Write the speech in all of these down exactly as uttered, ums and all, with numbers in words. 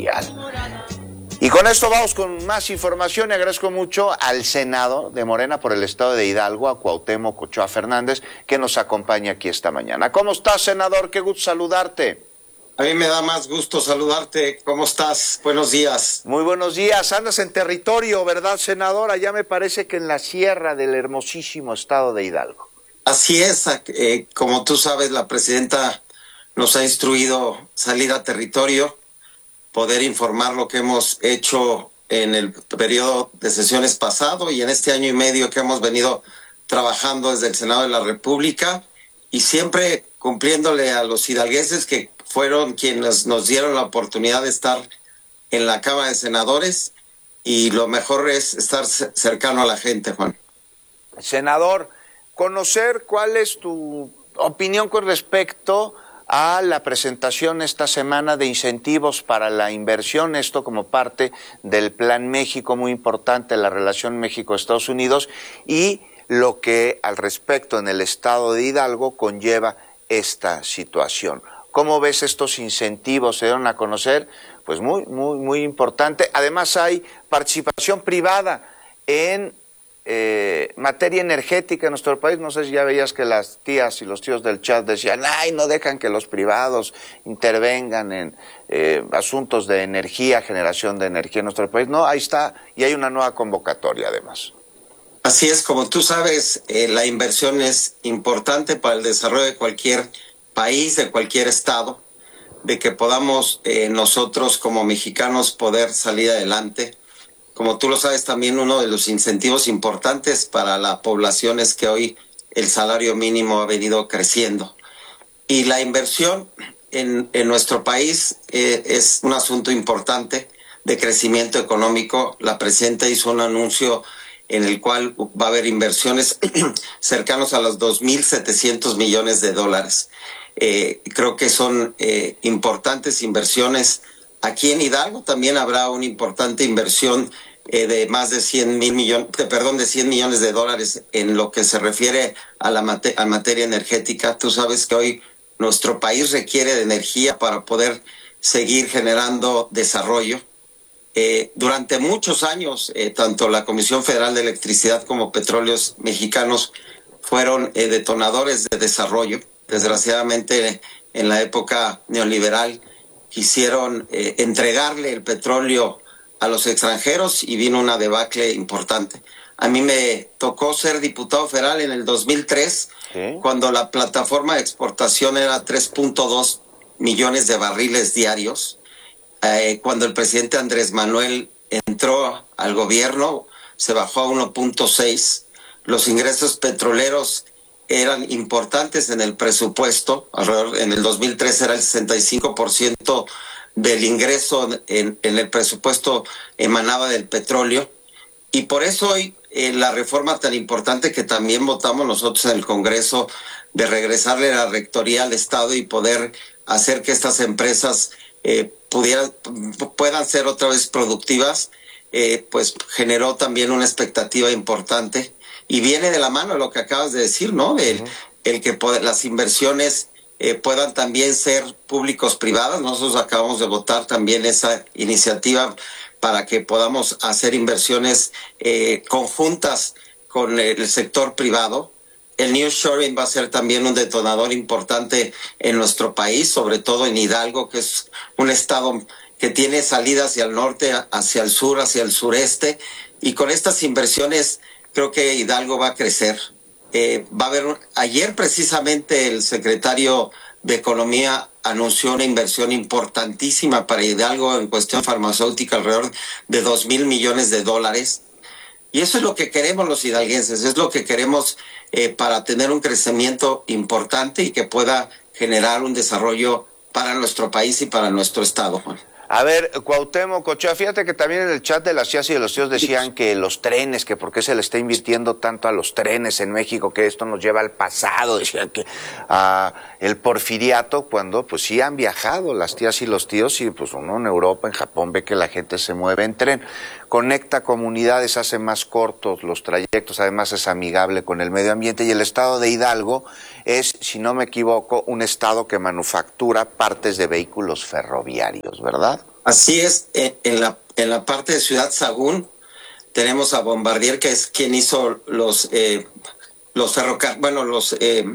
vial. Y con esto vamos con más información y agradezco mucho al Senado de Morena por el estado de Hidalgo, a Cuauhtémoc Ochoa Fernández, que nos acompaña aquí esta mañana. ¿Cómo estás, senador? Qué gusto saludarte. A mí me da más gusto saludarte. ¿Cómo estás? Buenos días. Muy buenos días. Andas en territorio, ¿verdad, senador? Allá me parece que en la sierra del hermosísimo estado de Hidalgo. Así es. Eh, como tú sabes, la presidenta nos ha instruido salir a territorio, poder informar lo que hemos hecho en el periodo de sesiones pasado y en este año y medio que hemos venido trabajando desde el Senado de la República y siempre cumpliéndole a los hidalguenses que fueron quienes nos dieron la oportunidad de estar en la Cámara de Senadores, y lo mejor es estar cercano a la gente, Juan. Senador, conocer cuál es tu opinión con respecto a la presentación esta semana de incentivos para la inversión, esto como parte del Plan México, muy importante, la relación México-Estados Unidos, y lo que al respecto en el estado de Hidalgo conlleva esta situación. ¿Cómo ves estos incentivos? Se dieron a conocer, pues muy, muy, muy importante. Además hay participación privada en eh, materia energética en nuestro país. No sé si ya veías que las tías y los tíos del chat decían, ay, no dejan que los privados intervengan en eh, asuntos de energía, generación de energía en nuestro país. No, ahí está, y hay una nueva convocatoria además. Así es, como tú sabes, eh, la inversión es importante para el desarrollo de cualquier país, de cualquier estado, de que podamos eh, nosotros como mexicanos poder salir adelante. Como tú lo sabes, también uno de los incentivos importantes para la población es que hoy el salario mínimo ha venido creciendo. Y la inversión en, en nuestro país eh, es un asunto importante de crecimiento económico. La presidenta hizo un anuncio en el cual va a haber inversiones cercanos a los dos mil setecientos millones de dólares. Eh, creo que son eh, importantes inversiones. Aquí en Hidalgo también habrá una importante inversión eh, de más de cien mil millones, de, perdón, de cien millones de dólares en lo que se refiere a la mate, a materia energética. Tú sabes que hoy nuestro país requiere de energía para poder seguir generando desarrollo. Eh, durante muchos años, eh, tanto la Comisión Federal de Electricidad como Petróleos Mexicanos fueron eh, detonadores de desarrollo. Desgraciadamente, en la época neoliberal, quisieron eh, entregarle el petróleo a los extranjeros y vino una debacle importante. A mí me tocó ser diputado federal en el dos mil tres, ¿sí?, cuando la plataforma de exportación era tres punto dos millones de barriles diarios. Eh, cuando el presidente Andrés Manuel entró al gobierno, se bajó a uno punto seis. Los ingresos petroleros eran importantes en el presupuesto. Alrededor, en el dos mil tres era el sesenta y cinco por ciento del ingreso en, en el presupuesto emanaba del petróleo. Y por eso hoy eh, la reforma tan importante que también votamos nosotros en el Congreso, de regresarle la rectoría al Estado y poder hacer que estas empresas eh, pudieran, puedan ser otra vez productivas, eh, pues generó también una expectativa importante. Y viene de la mano de lo que acabas de decir, ¿no? El, uh-huh. el que puede, las inversiones eh, puedan también ser públicos privadas. Nosotros acabamos de votar también esa iniciativa para que podamos hacer inversiones eh, conjuntas con el sector privado. El nearshoring va a ser también un detonador importante en nuestro país, sobre todo en Hidalgo, que es un estado que tiene salida hacia el norte, hacia el sur, hacia el sureste, y con estas inversiones creo que Hidalgo va a crecer. Eh, va a haber, un, ayer precisamente el secretario de Economía anunció una inversión importantísima para Hidalgo en cuestión farmacéutica, alrededor de dos mil millones de dólares. Y eso es lo que queremos los hidalguenses, es lo que queremos eh, para tener un crecimiento importante y que pueda generar un desarrollo para nuestro país y para nuestro estado, Juan. A ver, Cuauhtémoc Ochoa, fíjate que también en el chat de las tías y de los tíos decían que los trenes, que por qué se le está invirtiendo tanto a los trenes en México, que esto nos lleva al pasado, decían que a el porfiriato, cuando pues sí han viajado las tías y los tíos, y pues uno en Europa, en Japón, ve que la gente se mueve en tren, conecta comunidades, hace más cortos los trayectos, además es amigable con el medio ambiente, y el estado de Hidalgo es, si no me equivoco, un estado que manufactura partes de vehículos ferroviarios, ¿verdad? Así es, en la, en la parte de Ciudad Sagún tenemos a Bombardier, que es quien hizo los, eh, los ferrocarriles, bueno, los, eh,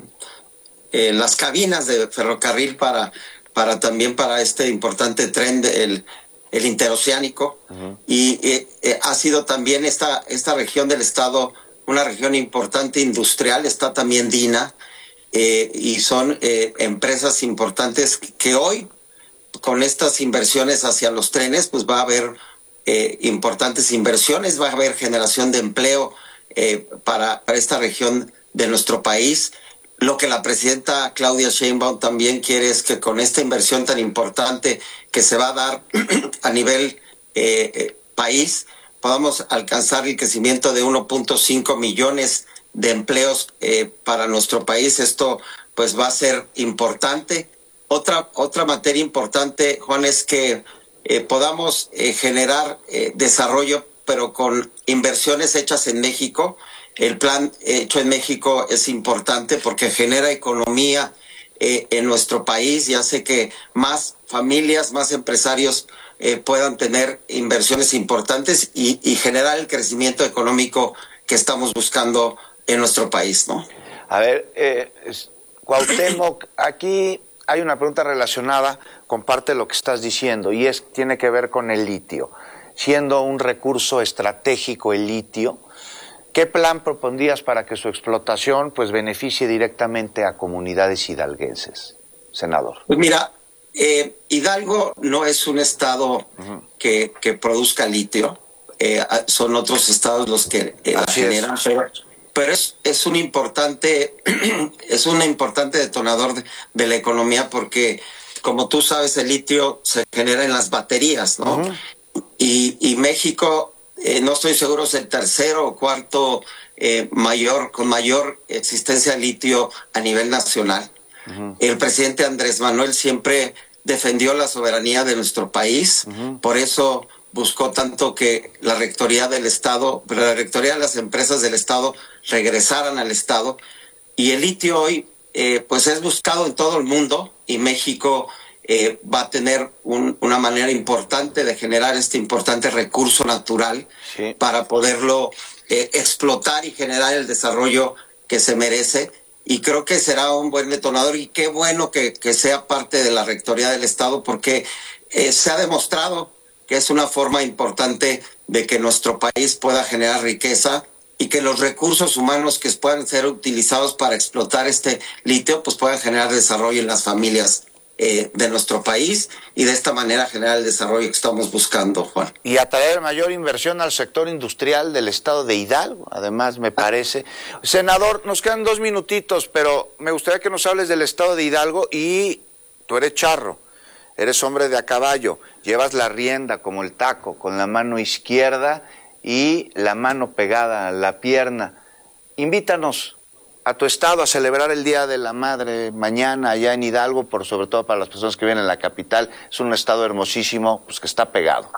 eh, las cabinas de ferrocarril para, para también para este importante tren del el interoceánico. Uh-huh. Y eh, eh, ha sido también esta, esta región del estado una región importante industrial. Está también Dina, eh, y son eh, empresas importantes que hoy, con estas inversiones hacia los trenes, pues va a haber eh, importantes inversiones, va a haber generación de empleo eh, para, para esta región de nuestro país. Lo que la presidenta Claudia Sheinbaum también quiere es que con esta inversión tan importante que se va a dar a nivel eh, eh, país, podamos alcanzar el crecimiento de uno punto cinco millones de empleos eh, para nuestro país. Esto pues va a ser importante. Otra, otra materia importante, Juan, es que eh, podamos eh, generar eh, desarrollo, pero con inversiones hechas en México. El plan hecho en México es importante porque genera economía eh, en nuestro país y hace que más familias, más empresarios eh, puedan tener inversiones importantes y, y generar el crecimiento económico que estamos buscando en nuestro país, ¿no? A ver, eh, Cuauhtémoc, aquí hay una pregunta relacionada con parte de lo que estás diciendo y es tiene que ver con el litio. Siendo un recurso estratégico el litio, ¿qué plan propondrías para que su explotación pues beneficie directamente a comunidades hidalguenses, senador? Pues mira, eh, Hidalgo no es un estado uh-huh. que, que produzca litio, eh, son otros estados los que eh, la generan, es. pero, pero es, es un importante es un importante detonador de, de la economía porque, como tú sabes, el litio se genera en las baterías, ¿no? Uh-huh. y, y México, Eh, no estoy seguro, es el tercero o cuarto eh, mayor, con mayor existencia de litio a nivel nacional. Uh-huh. El presidente Andrés Manuel siempre defendió la soberanía de nuestro país, uh-huh. por eso buscó tanto que la rectoría del Estado, la rectoría de las empresas del Estado regresaran al Estado. Y el litio hoy eh, pues es buscado en todo el mundo y México Eh, va a tener un, una manera importante de generar este importante recurso natural sí. para poderlo eh, explotar y generar el desarrollo que se merece. Y creo que será un buen detonador y qué bueno que, que sea parte de la rectoría del Estado porque eh, se ha demostrado que es una forma importante de que nuestro país pueda generar riqueza y que los recursos humanos que puedan ser utilizados para explotar este litio pues puedan generar desarrollo en las familias Eh, de nuestro país y de esta manera generar el desarrollo que estamos buscando, Juan. Y atraer mayor inversión al sector industrial del estado de Hidalgo, además me parece. Senador, nos quedan dos minutitos, pero me gustaría que nos hables del estado de Hidalgo y tú eres charro, eres hombre de a caballo, llevas la rienda como el taco, con la mano izquierda y la mano pegada a la pierna. Invítanos a tu estado a celebrar el Día de la Madre mañana allá en Hidalgo, por sobre todo para las personas que viven en la capital. Es un estado hermosísimo, pues que está pegado.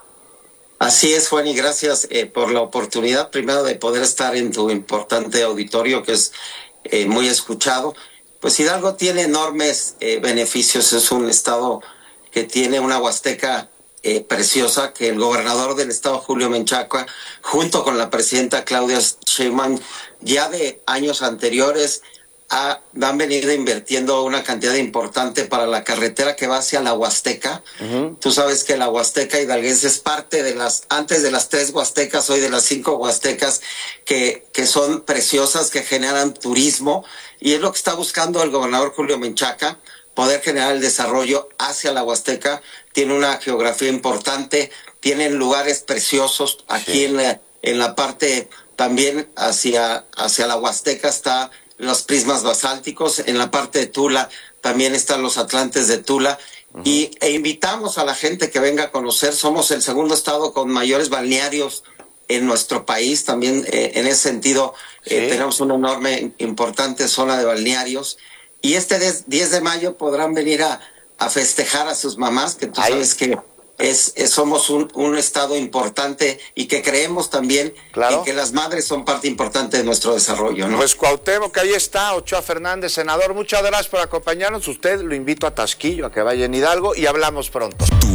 Así es, Juan, y gracias eh, por la oportunidad primero de poder estar en tu importante auditorio que es eh, muy escuchado. Pues Hidalgo tiene enormes eh, beneficios, es un estado que tiene una huasteca eh, preciosa, que el gobernador del estado, Julio Menchaca, junto con la presidenta Claudia Sheinbaum, ya de años anteriores ha, han venido invirtiendo una cantidad importante para la carretera que va hacia la Huasteca. Uh-huh. Tú sabes que la Huasteca hidalguense es parte de las, antes de las tres Huastecas, hoy de las cinco Huastecas, que, que son preciosas, que generan turismo, y es lo que está buscando el gobernador Julio Menchaca, poder generar el desarrollo hacia la Huasteca. Tiene una geografía importante, tienen lugares preciosos aquí sí. en, la, en la parte también hacia, hacia la Huasteca está los prismas basálticos, en la parte de Tula también están los atlantes de Tula, uh-huh. y e invitamos a la gente que venga a conocer. Somos el segundo estado con mayores balnearios en nuestro país, también eh, en ese sentido sí. eh, tenemos una enorme, importante zona de balnearios, y este diez de mayo podrán venir a, a festejar a sus mamás, que tú Ahí. sabes que Es, es, somos un, un estado importante y que creemos también claro. en que las madres son parte importante de nuestro desarrollo, ¿no? Pues Cuauhtémoc, ahí está, Ochoa Fernández, senador, muchas gracias por acompañarnos. Usted lo invito a Tasquillo, a que vaya en Hidalgo y hablamos pronto.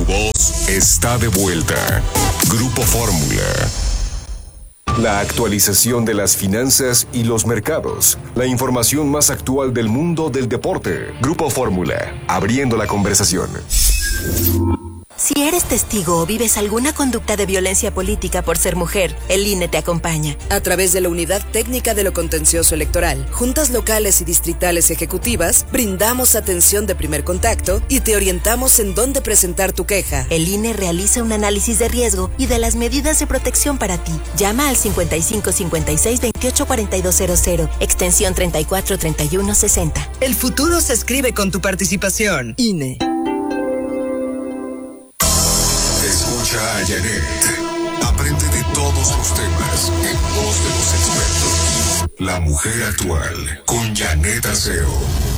voz está de vuelta. Grupo Fórmula. La actualización de las finanzas y los mercados. La información más actual del mundo del deporte. Grupo Fórmula, abriendo la conversación. Si eres testigo o vives alguna conducta de violencia política por ser mujer, el I N E te acompaña. A través de la Unidad Técnica de lo Contencioso Electoral, juntas locales y distritales ejecutivas, brindamos atención de primer contacto y te orientamos en dónde presentar tu queja. El I N E realiza un análisis de riesgo y de las medidas de protección para ti. Llama al cincuenta y cinco cincuenta y seis veintiocho cuarenta y dos cero cero, extensión treinta y cuatro treinta y uno sesenta. El futuro se escribe con tu participación. I N E. Escucha a Janet. Aprende de todos los temas en voz de los expertos. La mujer actual con Janet Arceo.